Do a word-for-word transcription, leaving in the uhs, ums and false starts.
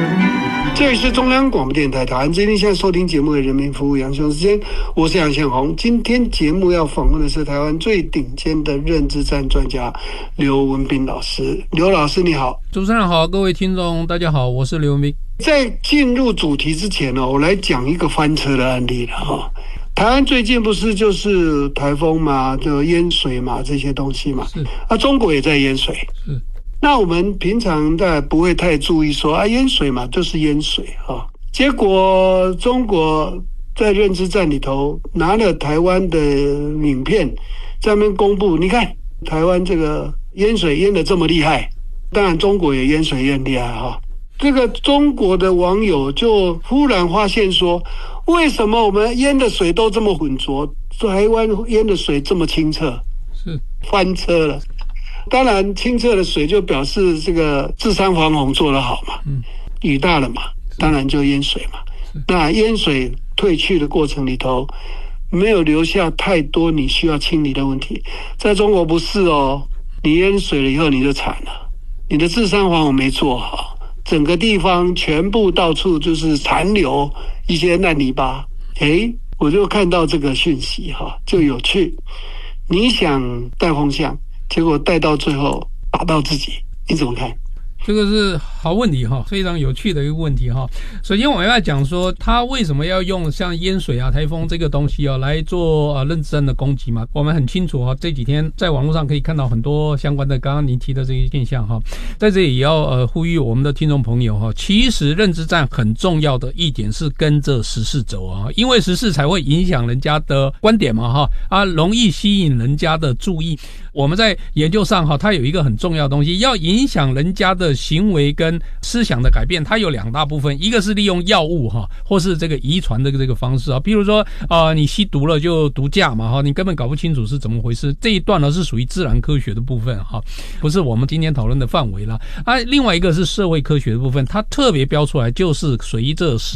这里是中央广播电台台湾之音，现在收听节目的人民服务杨雄时间，我是杨宪宏。今天节目要访问的是台湾最顶尖的认知战专家刘文彬老师。刘老师你好。 主持人好，各位听众大家好，我是刘文彬。 在进入主题之前呢，我来讲一个翻车的案例了哈。台湾最近不是就是台风嘛，就淹水嘛，这些东西嘛， 是啊，中国也在淹水。 是。 那我们平常大家不会太注意说啊，淹水嘛就是淹水啊。结果中国在认知战里头拿了台湾的影片在那边公布，你看台湾这个淹水淹得这么厉害，当然中国也淹水淹厉害哈。这个中国的网友就忽然发现说，为什么我们淹的水都这么浑浊，台湾淹的水这么清澈？ 是翻车了。当然清澈的水就表示这个治山防洪做得好嘛，嗯，雨大了嘛，当然就淹水嘛。那淹水退去的过程里头没有留下太多你需要清理的问题。在中国不是哦，你淹水了以后你就惨了，你的治山防洪没做好，整个地方全部到处就是残留一些烂泥巴。诶，我就看到这个讯息哈，就有趣。你想带风向，结果带到最后打到自己，你怎么看？ 这个是好问题哈，非常有趣的一个问题哈。首先我们要讲说，他为什么要用像淹水啊、台风这个东西啊来做啊认知战的攻击嘛？我们很清楚哈，这几天在网络上可以看到很多相关的刚刚您提的这些现象哈。在这里也要呃呼吁我们的听众朋友哈，其实认知战很重要的一点是跟着时事走啊，因为时事才会影响人家的观点嘛哈，啊容易吸引人家的注意。我们在研究上哈，它有一个很重要的东西，要影响人家的行为跟思想的改变，它有两大部分，一个是利用药物哈，或是这个遗传的这个方式啊，比如说呃你吸毒了就毒驾嘛哈，你根本搞不清楚是怎么回事，这一段呢是属于自然科学的部分哈，不是我们今天讨论的范围啦。啊，另外一个是社会科学的部分，它特别标出来就是随着时